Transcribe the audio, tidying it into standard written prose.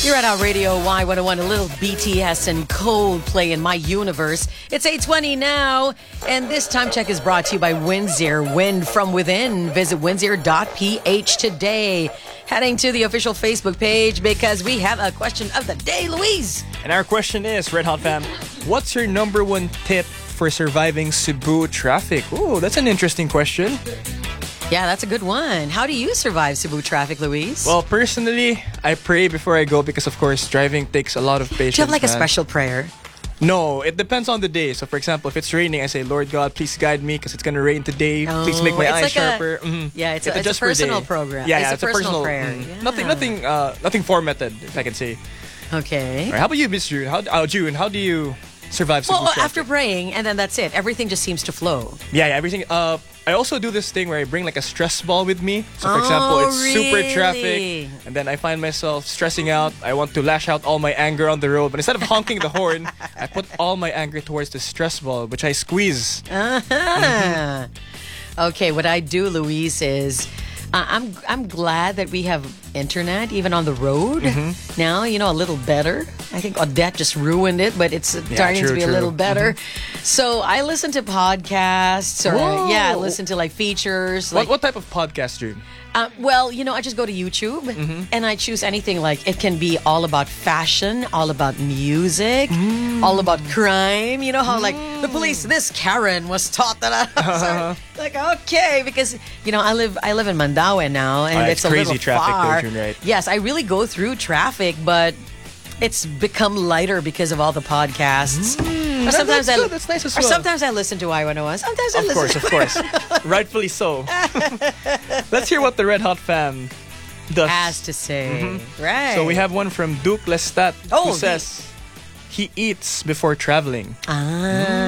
You're at our Radio Y101, a little BTS and Coldplay in my universe. It's 8:20 now, and this time check is brought to you by Windsor. Wind from within. Visit windsor.ph today. Heading to the official Facebook page because we have a question of the day, Louise. And our question is, Red Hot fam, what's your number one tip for surviving Cebu traffic? Ooh, that's an interesting question. Yeah, that's a good one. How do you survive Cebu traffic, Louise? Well, personally, I pray before I go because, of course, driving takes a lot of patience. do you have like a man. special prayer? No, it depends on the day. So, for example, if it's raining, I say, Lord God, please guide me because it's going to rain today. Please make my it's eyes like sharper. Yeah, it's a just for a personal day. program. Yeah, it's a personal prayer. Yeah. Nothing formatted, if I can say. Okay. All right, how about you, Miss June? June, how do you survive Cebu Well, traffic? after praying, and then that's it. Everything just seems to flow. Yeah, everything. I also do this thing where I bring like a stress ball with me. So, for example, it's super really? traffic, and then I find myself stressing out. I want to lash out all my anger on the road, but instead of honking the horn, I put all my anger towards the stress ball, which I squeeze. Okay, what I do, Louise, is I'm glad that we have internet even on the road now. You know, a little better. I think Odette just ruined it, but it's starting to be a little better. So I listen to podcasts, or I listen to like features. Like, What type of podcast, June? well, you know, I just go to YouTube and I choose anything. Like, it can be all about fashion, all about music, all about crime. You know how like the police, this Karen was taught that. Like, okay, because you know I live in Mandaue now, and it's it's a crazy little traffic far. there, June, right? Yes, I really go through traffic, but it's become lighter because of all the podcasts. Or sometimes that's good. That's nice as well. Or sometimes I listen to I101. Sometimes I listen. Of course. Rightfully so. Let's hear what the Red Hot fam does. Has to say. Right. So we have one from Duke Lestat Oh, who says he eats before traveling.